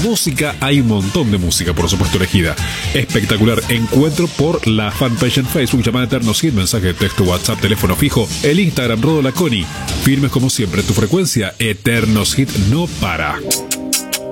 música, hay un montón de música, por supuesto, elegida. Espectacular encuentro por la fanpage en Facebook llamada Eternos Hit, mensaje de texto, WhatsApp, teléfono fijo, el Instagram Rodo Laconi. Firmes como siempre, tu frecuencia, Eternos Hit no para.